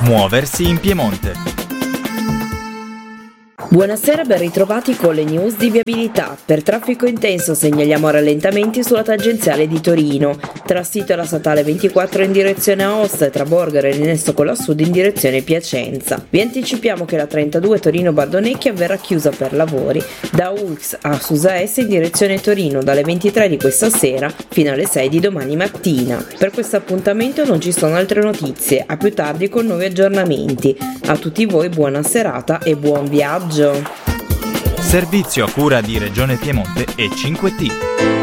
Muoversi in Piemonte. Buonasera, ben ritrovati con le news di viabilità. Per traffico intenso segnaliamo rallentamenti sulla tangenziale di Torino, tra sito la statale 24 in direzione Aosta e tra Borgaro e Rinesto con la Sud in direzione Piacenza. Vi anticipiamo che la 32 Torino-Bardonecchia verrà chiusa per lavori da Ulx a Susa-Est in direzione Torino dalle 23 di questa sera fino alle 6 di domani mattina. Per questo appuntamento non ci sono altre notizie, a più tardi con nuovi aggiornamenti. A tutti voi buona serata e buon viaggio. Servizio a cura di Regione Piemonte e 5T.